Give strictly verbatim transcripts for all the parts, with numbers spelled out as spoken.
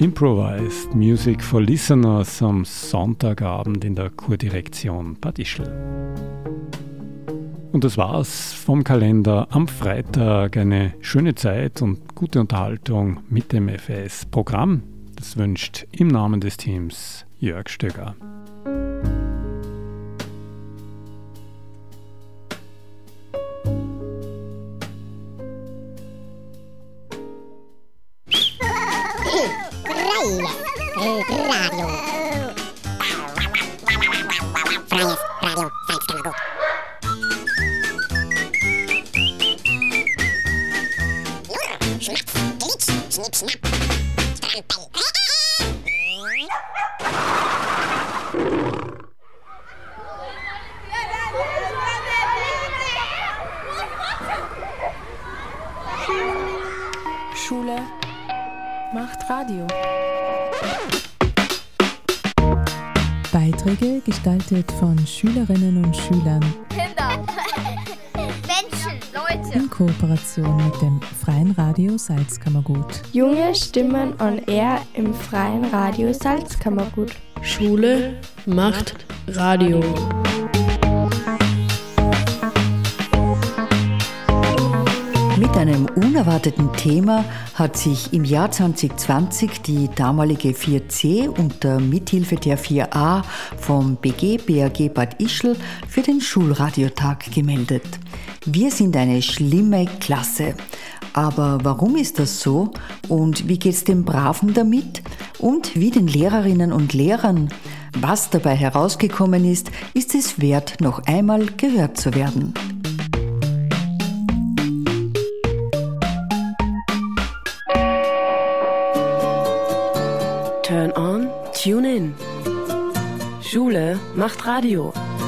Improvised Music for Listeners am Sonntagabend in der Kurdirektion Bad Ischl. Und das war's vom Kalender. Am Freitag eine schöne Zeit und gute Unterhaltung mit dem F A S-Programm. Das wünscht im Namen des Teams Jörg Stöger. Radio. Freies Radio Salzkammergut. Schmatz, Glitsch, Schnipp, Schnapp, Strampel. Schule macht Radio. Beiträge gestaltet von Schülerinnen und Schülern. Kinder, Menschen, Leute. In Kooperation mit dem Freien Radio Salzkammergut. Junge Stimmen on Air im Freien Radio Salzkammergut. Schule macht Radio. Mit einem unerwarteten Thema hat sich im Jahr zwanzig zwanzig die damalige vier C unter Mithilfe der vier A vom B G B A G Bad Ischl für den Schulradiotag gemeldet. Wir sind eine schlimme Klasse. Aber warum ist das so? Und wie geht's den Braven damit? Und wie den Lehrerinnen und Lehrern? Was dabei herausgekommen ist, ist es wert, noch einmal gehört zu werden. Turn on, tune in. Schule macht Radio.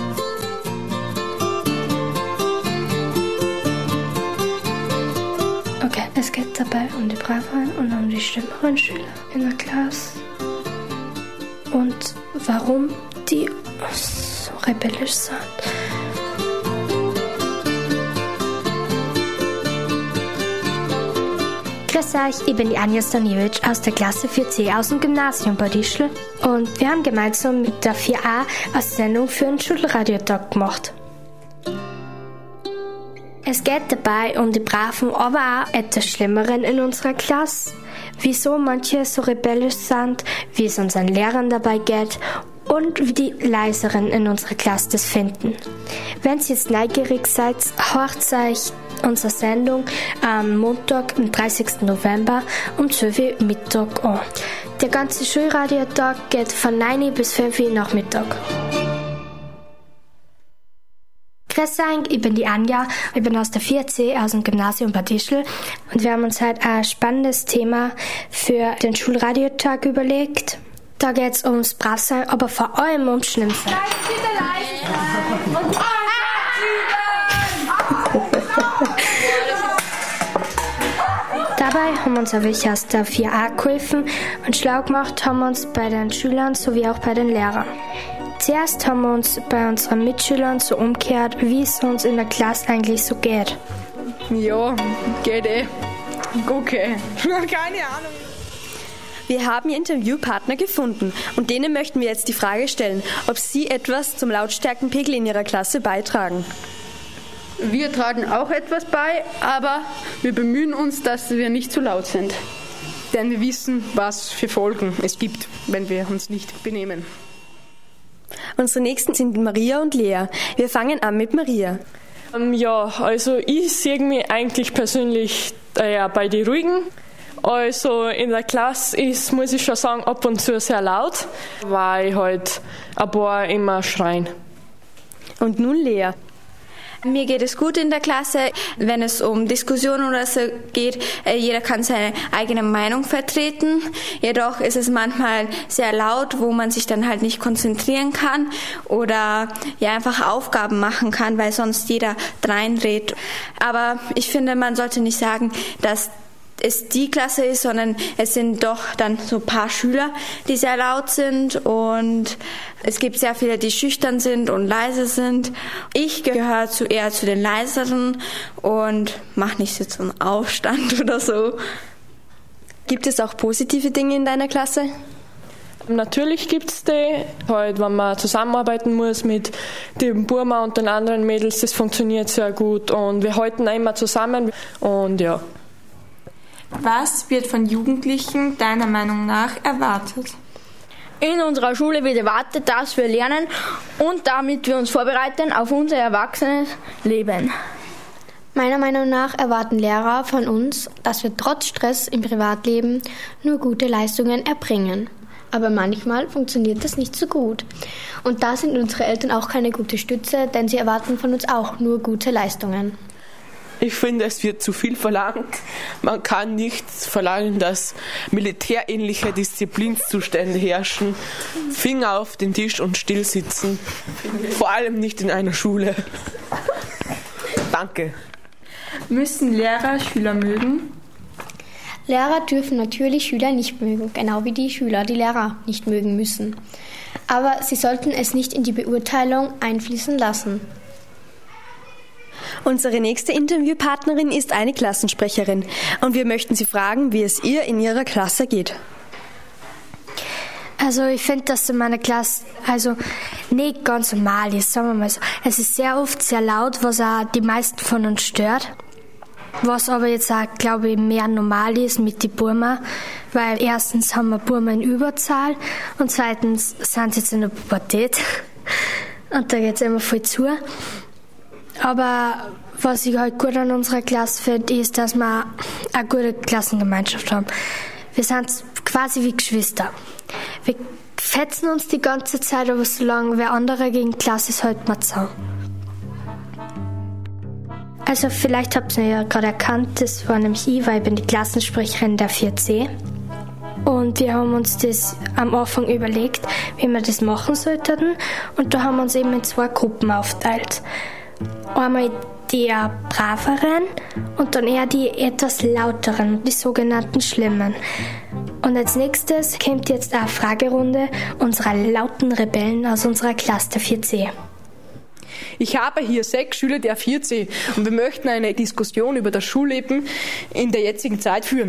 Okay, es geht dabei um die braveren und um die schlimmeren Schüler in der Klasse. Und warum die so rebellisch sind. Grüß euch, ich bin die Anja Staniewicz aus der Klasse vier C aus dem Gymnasium Bad Ischl und wir haben gemeinsam mit der vier A eine Sendung für einen Schulradiotag gemacht. Es geht dabei um die Braven, aber auch etwas Schlimmeren in unserer Klasse, wieso manche so rebellisch sind, wie es unseren Lehrern dabei geht und wie die Leiseren in unserer Klasse das finden. Wenn ihr jetzt neugierig seid, hört euch unsere Sendung am Montag, am dreißigsten November um zwölf Uhr Mittag an. Der ganze Schulradiotag geht von neun Uhr bis fünf Uhr Nachmittag. Grüß euch, ich bin die Anja, ich bin aus der vier C aus dem Gymnasium Bad Ischl und wir haben uns heute ein spannendes Thema für den Schulradiotag überlegt. Da geht es ums Bravsein, aber vor allem ums Schlimmsein. Dabei haben uns auch welche aus der vier A geholfen und schlau gemacht haben wir uns bei den Schülern sowie auch bei den Lehrern. Zuerst haben wir uns bei unseren Mitschülern so umgekehrt, wie es uns in der Klasse eigentlich so geht. Ja, geht eh. Okay. Keine Ahnung. Wir haben Interviewpartner gefunden und denen möchten wir jetzt die Frage stellen, ob sie etwas zum Lautstärkenpegel in ihrer Klasse beitragen. Wir tragen auch etwas bei, aber wir bemühen uns, dass wir nicht zu laut sind. Denn wir wissen, was für Folgen es gibt, wenn wir uns nicht benehmen. Unsere Nächsten sind Maria und Lea. Wir fangen an mit Maria. Ähm, ja, also ich sehe mich eigentlich persönlich äh, bei den Ruhigen. Also in der Klasse ist, muss ich schon sagen, ab und zu sehr laut, weil halt ein paar immer schreien. Und nun Lea. Mir geht es gut in der Klasse, wenn es um Diskussionen oder so geht. Jeder kann seine eigene Meinung vertreten. Jedoch ist es manchmal sehr laut, wo man sich dann halt nicht konzentrieren kann oder ja einfach Aufgaben machen kann, weil sonst jeder reinredet. Aber ich finde, man sollte nicht sagen, dass es die Klasse ist, sondern es sind doch dann so ein paar Schüler, die sehr laut sind und es gibt sehr viele, die schüchtern sind und leise sind. Ich gehöre zu eher zu den leiseren und mache nicht so einen Aufstand oder so. Gibt es auch positive Dinge in deiner Klasse? Natürlich gibt es die, halt, wenn man zusammenarbeiten muss mit dem Burma und den anderen Mädels, das funktioniert sehr gut und wir halten auch immer zusammen und ja. Was wird von Jugendlichen deiner Meinung nach erwartet? In unserer Schule wird erwartet, dass wir lernen und damit wir uns vorbereiten auf unser erwachsenes Leben. Meiner Meinung nach erwarten Lehrer von uns, dass wir trotz Stress im Privatleben nur gute Leistungen erbringen. Aber manchmal funktioniert das nicht so gut. Und da sind unsere Eltern auch keine gute Stütze, denn sie erwarten von uns auch nur gute Leistungen. Ich finde, es wird zu viel verlangt. Man kann nicht verlangen, dass militärähnliche Disziplinszustände herrschen. Finger auf den Tisch und still sitzen. Vor allem nicht in einer Schule. Danke. Müssen Lehrer Schüler mögen? Lehrer dürfen natürlich Schüler nicht mögen, genau wie die Schüler die Lehrer nicht mögen müssen. Aber sie sollten es nicht in die Beurteilung einfließen lassen. Unsere nächste Interviewpartnerin ist eine Klassensprecherin und wir möchten sie fragen, wie es ihr in ihrer Klasse geht. Also ich finde, dass in meiner Klasse also nicht ganz normal ist, sagen wir mal so. Es ist sehr oft sehr laut, was auch die meisten von uns stört. Was aber jetzt auch, glaube ich, mehr normal ist mit den Burma, weil erstens haben wir Burma in Überzahl und zweitens sind sie jetzt in der Pubertät und da geht es immer voll zu. Aber was ich halt gut an unserer Klasse finde, ist, dass wir eine gute Klassengemeinschaft haben. Wir sind quasi wie Geschwister. Wir fetzen uns die ganze Zeit, aber solange wer andere gegen die Klasse ist, halten wir zusammen. Also vielleicht habt ihr ja gerade erkannt, das war nämlich ich, weil ich bin die Klassensprecherin der vier C. Und wir haben uns das am Anfang überlegt, wie wir das machen sollten. Und da haben wir uns eben in zwei Gruppen aufteilt. Einmal die eher braveren und dann eher die etwas lauteren, die sogenannten Schlimmen. Und als nächstes kommt jetzt eine Fragerunde unserer lauten Rebellen aus unserer Klasse der vier C. Ich habe hier sechs Schüler der vier C und wir möchten eine Diskussion über das Schulleben in der jetzigen Zeit führen.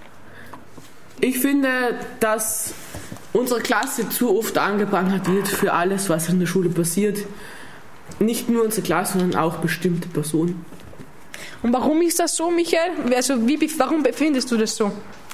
Ich finde, dass unsere Klasse zu oft angeprangert wird für alles, was in der Schule passiert. Nicht nur unsere Klasse, sondern auch bestimmte Personen. Und warum ist das so, Michael? Also wie, warum befindest du das so?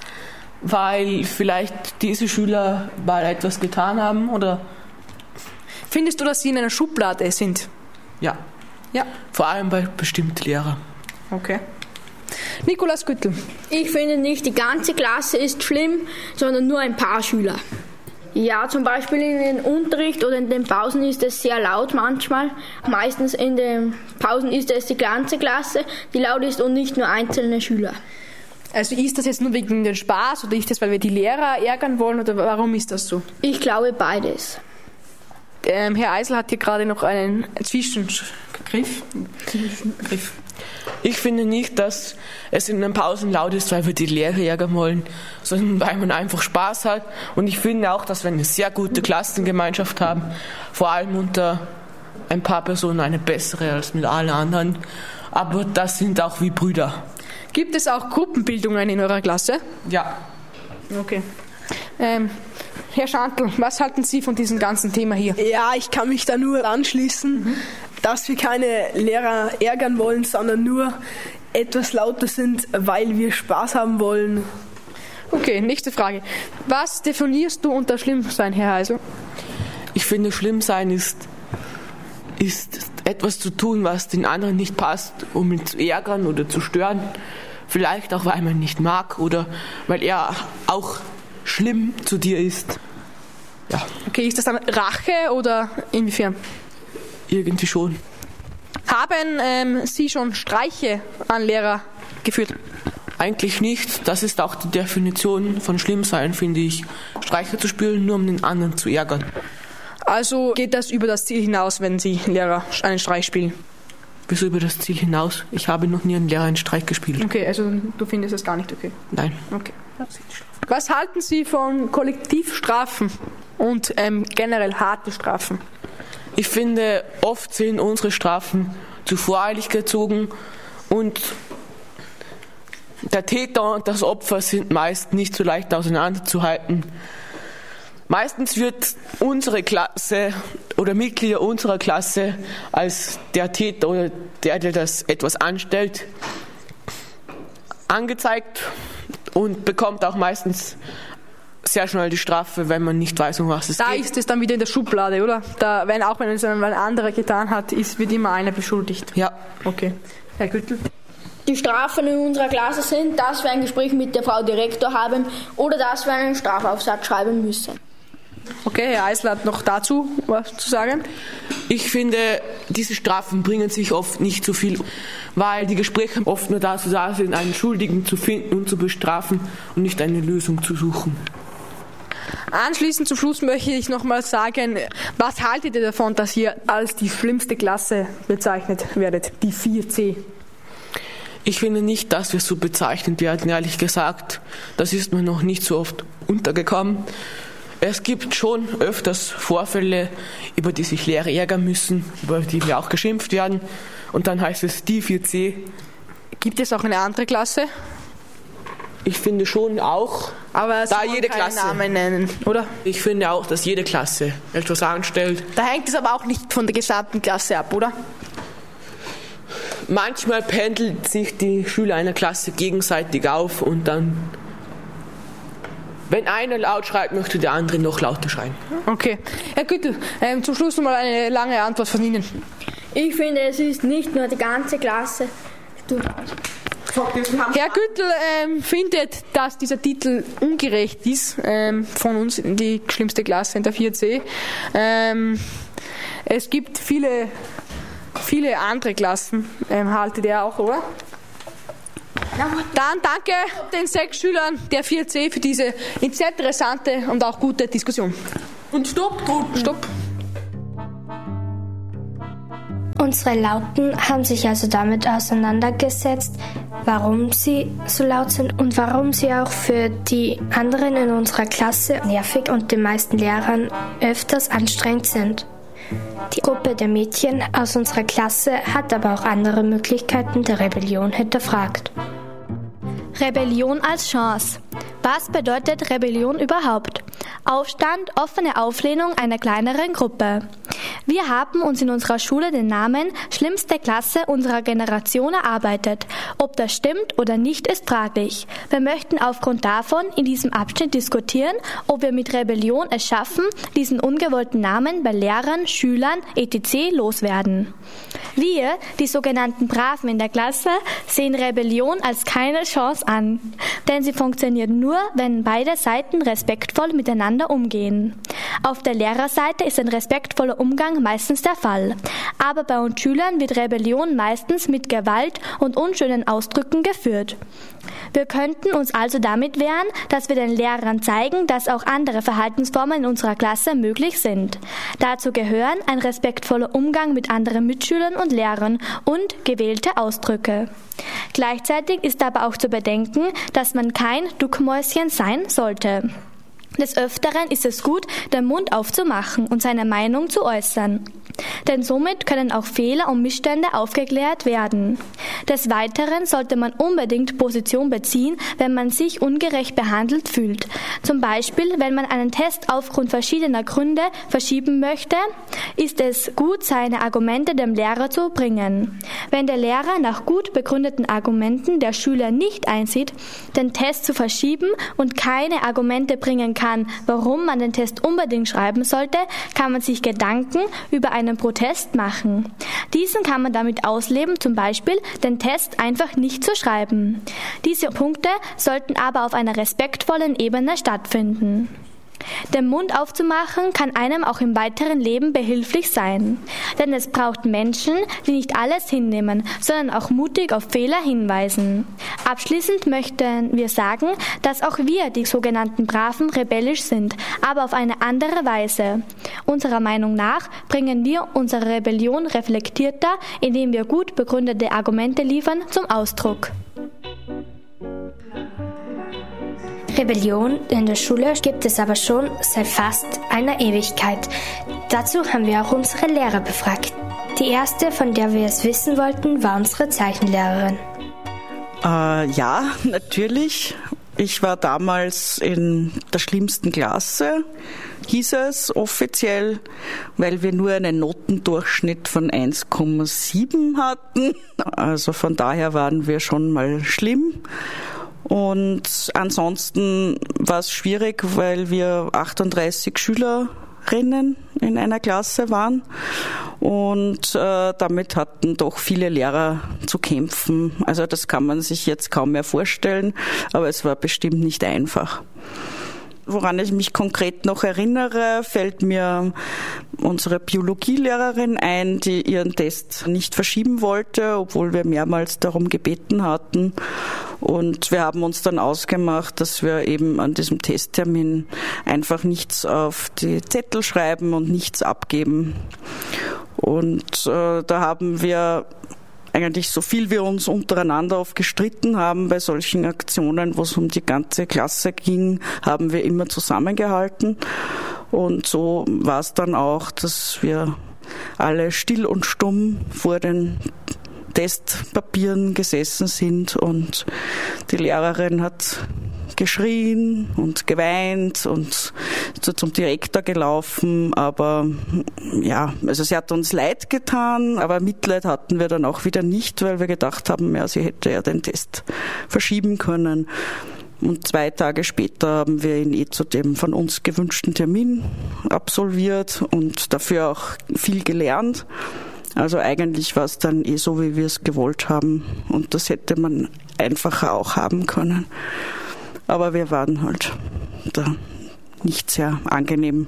Weil vielleicht diese Schüler mal etwas getan haben, oder? Findest du, dass sie in einer Schublade sind? Ja. Ja. Vor allem bei bestimmten Lehrern. Okay. Nikolaus Güttel. Ich finde nicht, die ganze Klasse ist schlimm, sondern nur ein paar Schüler. Ja, zum Beispiel in den Unterricht oder in den Pausen ist es sehr laut manchmal. Meistens in den Pausen ist es die ganze Klasse, die laut ist und nicht nur einzelne Schüler. Also ist das jetzt nur wegen dem Spaß oder ist das, weil wir die Lehrer ärgern wollen oder warum ist das so? Ich glaube beides. Ähm, Herr Eisel hat hier gerade noch einen Zwischengriff. Zwischengriff. Ich finde nicht, dass es in den Pausen laut ist, weil wir die Lehrer ärgern wollen, sondern weil man einfach Spaß hat. Und ich finde auch, dass wir eine sehr gute Klassengemeinschaft haben, vor allem unter ein paar Personen eine bessere als mit allen anderen. Aber das sind auch wie Brüder. Gibt es auch Gruppenbildungen in eurer Klasse? Ja. Okay. Ähm, Herr Schantl, was halten Sie von diesem ganzen Thema hier? Ja, ich kann mich da nur anschließen, mhm. dass wir keine Lehrer ärgern wollen, sondern nur etwas lauter sind, weil wir Spaß haben wollen. Okay, nächste Frage. Was definierst du unter Schlimmsein, Herr Heisel? Ich finde, Schlimmsein ist, ist etwas zu tun, was den anderen nicht passt, um ihn zu ärgern oder zu stören. Vielleicht auch, weil man ihn nicht mag oder weil er auch schlimm zu dir ist. Ja. Okay, ist das dann Rache oder inwiefern? Irgendwie schon. Haben ähm, Sie schon Streiche an Lehrer geführt? Eigentlich nicht. Das ist auch die Definition von Schlimmsein, finde ich. Streiche zu spielen, nur um den anderen zu ärgern. Also geht das über das Ziel hinaus, wenn Sie Lehrer einen Streich spielen? Wieso über das Ziel hinaus? Ich habe noch nie einen Lehrer einen Streich gespielt. Okay, also du findest es gar nicht okay? Nein. Okay. Was halten Sie von Kollektivstrafen und ähm, generell harte Strafen? Ich finde, oft sind unsere Strafen zu voreilig gezogen und Der Täter und das Opfer sind meist nicht so leicht auseinanderzuhalten. Meistens wird unsere Klasse oder Mitglieder unserer Klasse als der Täter oder der, der das etwas anstellt, angezeigt und bekommt auch meistens sehr schnell die Strafe, wenn man nicht weiß, um was es da geht. Da ist es dann wieder in der Schublade, oder? Da, wenn, auch wenn es ein anderer getan hat, ist, wird immer einer beschuldigt. Ja. Okay. Herr Güttel? Die Strafen in unserer Klasse sind, dass wir ein Gespräch mit der Frau Direktor haben oder dass wir einen Strafaufsatz schreiben müssen. Okay, Herr Eisler hat noch dazu was zu sagen. Ich finde, diese Strafen bringen sich oft nicht so viel, weil die Gespräche oft nur dazu da sind, einen Schuldigen zu finden und zu bestrafen und nicht eine Lösung zu suchen. Anschließend zum Schluss möchte ich noch mal sagen, was haltet ihr davon, dass ihr als die schlimmste Klasse bezeichnet werdet, die vier C? Ich finde nicht, dass wir so bezeichnet werden, ehrlich gesagt. Das ist mir noch nicht so oft untergekommen. Es gibt schon öfters Vorfälle, über die sich Lehrer ärgern müssen, über die wir auch geschimpft werden. Und dann heißt es die vier C. Gibt es auch eine andere Klasse? Ich finde schon auch, aber da jede Klasse Namen nennen, oder? Ich finde auch, dass jede Klasse etwas anstellt. Da hängt es aber auch nicht von der gesamten Klasse ab, oder? Manchmal pendelt sich die Schüler einer Klasse gegenseitig auf und dann, wenn einer laut schreit, möchte der andere noch lauter schreien. Okay. Herr Güttel, ähm, zum Schluss noch mal eine lange Antwort von Ihnen. Ich finde, es ist nicht nur die ganze Klasse. Du Herr Güttel ähm, findet, dass dieser Titel ungerecht ist, ähm, von uns in die schlimmste Klasse in der vier C. Ähm, es gibt viele, viele andere Klassen, ähm, haltet ihr auch, oder? Dann danke den sechs Schülern der vier C für diese sehr interessante und auch gute Diskussion. Und stopp, Truten. Stopp. Unsere Lauten haben sich also damit auseinandergesetzt, warum sie so laut sind und warum sie auch für die anderen in unserer Klasse nervig und den meisten Lehrern öfters anstrengend sind. Die Gruppe der Mädchen aus unserer Klasse hat aber auch andere Möglichkeiten der Rebellion hinterfragt. Rebellion als Chance. Was bedeutet Rebellion überhaupt? Aufstand, offene Auflehnung einer kleineren Gruppe. Wir haben uns in unserer Schule den Namen schlimmste Klasse unserer Generation erarbeitet. Ob das stimmt oder nicht, ist fraglich. Wir möchten aufgrund davon in diesem Abschnitt diskutieren, ob wir mit Rebellion es schaffen, diesen ungewollten Namen bei Lehrern, Schülern et cetera loswerden. Wir, die sogenannten Braven in der Klasse, sehen Rebellion als keine Chance an. Denn sie funktioniert nur, wenn beide Seiten respektvoll miteinander umgehen. Auf der Lehrerseite ist ein respektvoller Umgang meistens der Fall. Aber bei uns Schülern wird Rebellion meistens mit Gewalt und unschönen Ausdrücken geführt. Wir könnten uns also damit wehren, dass wir den Lehrern zeigen, dass auch andere Verhaltensformen in unserer Klasse möglich sind. Dazu gehören ein respektvoller Umgang mit anderen Mitschülern und Lehrern und gewählte Ausdrücke. Gleichzeitig ist aber auch zu bedenken, dass man kein Duckmäuschen sein sollte. Des Öfteren ist es gut, den Mund aufzumachen und seine Meinung zu äußern. Denn somit können auch Fehler und Missstände aufgeklärt werden. Des Weiteren sollte man unbedingt Position beziehen, wenn man sich ungerecht behandelt fühlt. Zum Beispiel, wenn man einen Test aufgrund verschiedener Gründe verschieben möchte, ist es gut, seine Argumente dem Lehrer zu bringen. Wenn der Lehrer nach gut begründeten Argumenten der Schüler nicht einsieht, den Test zu verschieben und keine Argumente bringen kann, warum man den Test unbedingt schreiben sollte, kann man sich Gedanken über einen Protest machen. Diesen kann man damit ausleben, zum Beispiel den Test einfach nicht zu schreiben. Diese Punkte sollten aber auf einer respektvollen Ebene stattfinden. Den Mund aufzumachen kann einem auch im weiteren Leben behilflich sein. Denn es braucht Menschen, die nicht alles hinnehmen, sondern auch mutig auf Fehler hinweisen. Abschließend möchten wir sagen, dass auch wir, die sogenannten Braven, rebellisch sind, aber auf eine andere Weise. Unserer Meinung nach bringen wir unsere Rebellion reflektierter, indem wir gut begründete Argumente liefern, zum Ausdruck. Rebellion in der Schule gibt es aber schon seit fast einer Ewigkeit. Dazu haben wir auch unsere Lehrer befragt. Die erste, von der wir es wissen wollten, war unsere Zeichenlehrerin. Äh, ja, natürlich. Ich war damals in der schlimmsten Klasse, hieß es offiziell, weil wir nur einen Notendurchschnitt von eins Komma sieben hatten. Also von daher waren wir schon mal schlimm. Und ansonsten war es schwierig, weil wir achtunddreißig Schülerinnen in einer Klasse waren. Und äh, damit hatten doch viele Lehrer zu kämpfen. Also das kann man sich jetzt kaum mehr vorstellen, aber es war bestimmt nicht einfach. Woran ich mich konkret noch erinnere, fällt mir unsere Biologielehrerin ein, die ihren Test nicht verschieben wollte, obwohl wir mehrmals darum gebeten hatten. Und wir haben uns dann ausgemacht, dass wir eben an diesem Testtermin einfach nichts auf die Zettel schreiben und nichts abgeben. Und äh, da haben wir eigentlich so viel wir uns untereinander oft gestritten haben bei solchen Aktionen, wo es um die ganze Klasse ging, haben wir immer zusammengehalten. Und so war es dann auch, dass wir alle still und stumm vor den Testpapieren gesessen sind und die Lehrerin hat geschrien und geweint und so zum Direktor gelaufen, aber ja, also sie hat uns leid getan, aber Mitleid hatten wir dann auch wieder nicht, weil wir gedacht haben, ja, sie hätte ja den Test verschieben können. Und zwei Tage später haben wir ihn eh zu dem von uns gewünschten Termin absolviert und dafür auch viel gelernt. Also eigentlich war es dann eh so, wie wir es gewollt haben und das hätte man einfacher auch haben können. Aber wir waren halt da nicht sehr angenehm.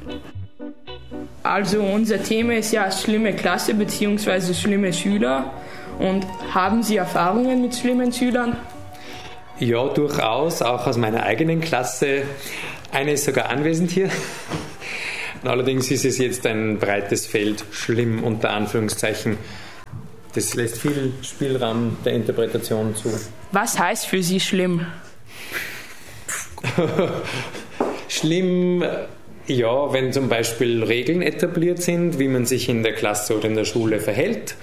Also unser Thema ist ja schlimme Klasse bzw. schlimme Schüler. Und haben Sie Erfahrungen mit schlimmen Schülern? Ja, durchaus, auch aus meiner eigenen Klasse. Eine ist sogar anwesend hier. Allerdings ist es jetzt ein breites Feld, schlimm unter Anführungszeichen. Das lässt viel Spielraum der Interpretation zu. Was heißt für Sie schlimm? Schlimm, ja, wenn zum Beispiel Regeln etabliert sind, wie man sich in der Klasse oder in der Schule verhält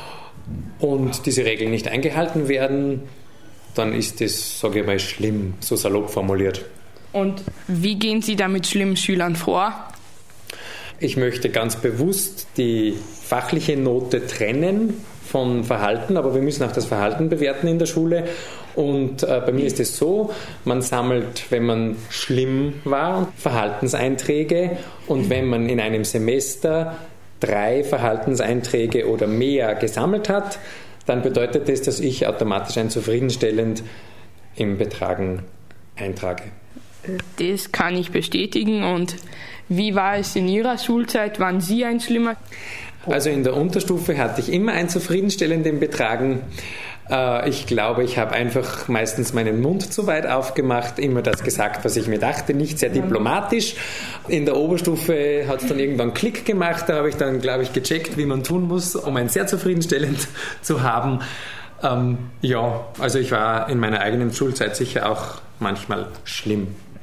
und diese Regeln nicht eingehalten werden, dann ist das, sage ich mal, schlimm, so salopp formuliert. Und wie gehen Sie da mit schlimmen Schülern vor? Ich möchte ganz bewusst die fachliche Note trennen von Verhalten, aber wir müssen auch das Verhalten bewerten in der Schule. Und äh, bei mir ist es so, man sammelt, wenn man schlimm war, Verhaltenseinträge und wenn man in einem Semester drei Verhaltenseinträge oder mehr gesammelt hat, dann bedeutet das, dass ich automatisch ein zufriedenstellend im Betragen eintrage. Das kann ich bestätigen. Und wie war es in Ihrer Schulzeit? Waren Sie ein schlimmer? Also in der Unterstufe hatte ich immer ein zufriedenstellend im Betragen. Ich glaube, ich habe einfach meistens meinen Mund zu weit aufgemacht, immer das gesagt, was ich mir dachte, nicht sehr diplomatisch. In der Oberstufe hat es dann irgendwann Klick gemacht, da habe ich dann, glaube ich, gecheckt, wie man tun muss, um ein sehr zufriedenstellend zu haben. Ähm, ja, also ich war in meiner eigenen Schulzeit sicher auch manchmal schlimm.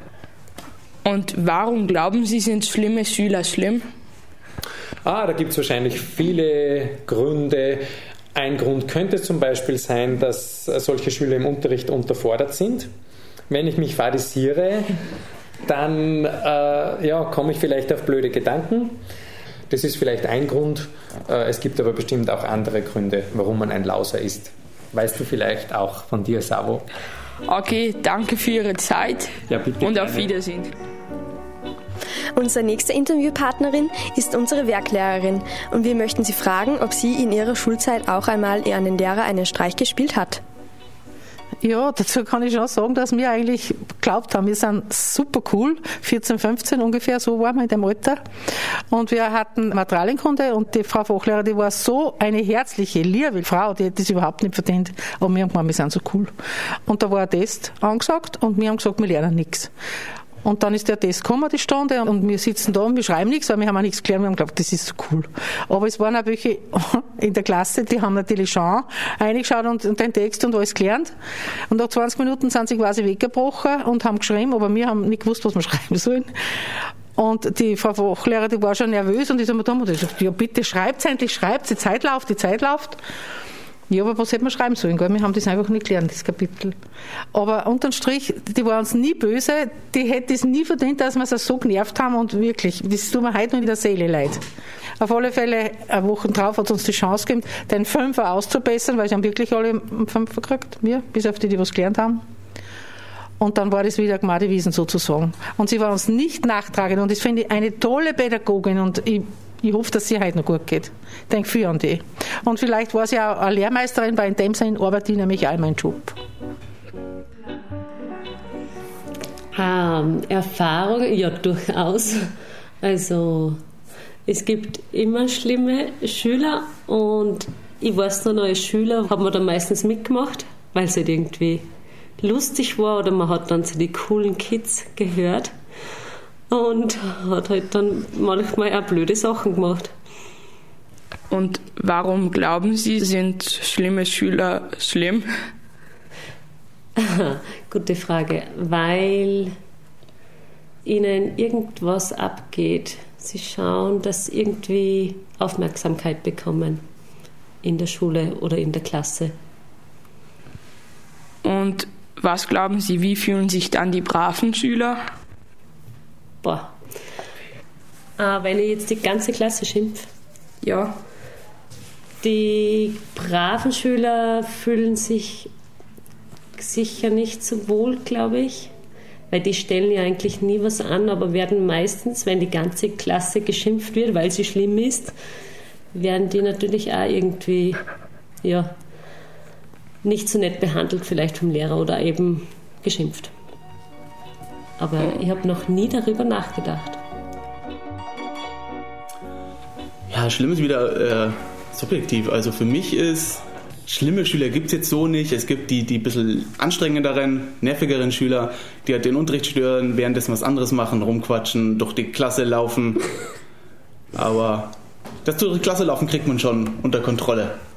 Und warum glauben Sie, sind schlimme Schüler schlimm? Ah, da gibt es wahrscheinlich viele Gründe. Ein Grund könnte zum Beispiel sein, dass solche Schüler im Unterricht unterfordert sind. Wenn ich mich fadisiere, dann äh, ja, komme ich vielleicht auf blöde Gedanken. Das ist vielleicht ein Grund. Äh, es gibt aber bestimmt auch andere Gründe, warum man ein Lauser ist. Weißt du vielleicht auch von dir, Savo? Okay, danke für Ihre Zeit ja, bitte und gerne. Auf Wiedersehen. Unsere nächste Interviewpartnerin ist unsere Werklehrerin und wir möchten sie fragen, ob sie in ihrer Schulzeit auch einmal einen Lehrer einen Streich gespielt hat. Ja, dazu kann ich schon sagen, dass wir eigentlich geglaubt haben, wir sind super cool, vierzehn, fünfzehn ungefähr, so waren wir in dem Alter. Und wir hatten Materialienkunde und die Frau Fachlehrer, die war so eine herzliche, liebe Frau, die hätte das überhaupt nicht verdient. Aber wir haben gemeint, wir sind so cool. Und da war ein Test angesagt und wir haben gesagt, wir lernen nichts. Und dann ist der Test gekommen, die Stunde, und wir sitzen da und wir schreiben nichts, weil wir haben auch nichts gelernt, wir haben geglaubt, das ist so cool. Aber es waren auch welche in der Klasse, die haben natürlich schon reingeschaut und, und den Text und alles gelernt. Und nach zwanzig Minuten sind sie quasi weggebrochen und haben geschrieben, aber wir haben nicht gewusst, was wir schreiben sollen. Und die Frau Fachlehrer, die war schon nervös und ich habe mir gedacht, ja bitte schreibt endlich, schreibt, die Zeit läuft, die Zeit läuft. Ja, aber was hätte man schreiben sollen? Gell? Wir haben das einfach nicht gelernt, das Kapitel. Aber unterm Strich, die waren uns nie böse, die hätten es nie verdient, dass wir sie so genervt haben und wirklich, das tut mir heute noch in der Seele leid. Auf alle Fälle, eine Woche drauf hat es uns die Chance gegeben, den Fünfer auszubessern, weil sie haben wirklich alle einen Fünfer gekriegt, wir, bis auf die, die was gelernt haben. Und dann war das wieder Gmadewiesen sozusagen. Und sie war uns nicht nachtragend und das finde ich eine tolle Pädagogin und ich Ich hoffe, dass es ihr heute noch gut geht. Ich denke viel an die. Und vielleicht war sie auch eine Lehrmeisterin, weil in dem Sinne arbeite ich nämlich auch meinen Job. Ähm, Erfahrung, ja, durchaus. Also, es gibt immer schlimme Schüler und ich weiß noch, als Schüler hat man da meistens mitgemacht, weil es halt irgendwie lustig war oder man hat dann zu den coolen Kids gehört. Und hat halt dann manchmal auch blöde Sachen gemacht. Und warum glauben Sie, sind schlimme Schüler schlimm? Gute Frage. Weil ihnen irgendwas abgeht. Sie schauen, dass sie irgendwie Aufmerksamkeit bekommen in der Schule oder in der Klasse. Und was glauben Sie, wie fühlen sich dann die braven Schüler? Boah. Ah, wenn ich jetzt die ganze Klasse schimpfe? Ja. Die braven Schüler fühlen sich sicher nicht so wohl, glaube ich, weil die stellen ja eigentlich nie was an, aber werden meistens, wenn die ganze Klasse geschimpft wird, weil sie schlimm ist, werden die natürlich auch irgendwie, ja, nicht so nett behandelt vielleicht vom Lehrer oder eben geschimpft. Aber ich habe noch nie darüber nachgedacht. Ja, schlimm ist wieder äh, subjektiv. Also für mich ist, schlimme Schüler gibt es jetzt so nicht. Es gibt die, die ein bisschen anstrengenderen, nervigeren Schüler, die halt den Unterricht stören, währenddessen was anderes machen, rumquatschen, durch die Klasse laufen. Aber das durch die Klasse laufen kriegt man schon unter Kontrolle.